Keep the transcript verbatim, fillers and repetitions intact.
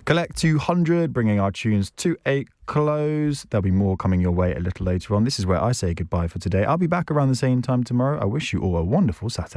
Collect two hundred, bringing our tunes to a close. There'll be more coming your way a little later on. This is where I say goodbye for today. I'll be back around the same time tomorrow. I wish you all a wonderful Saturday.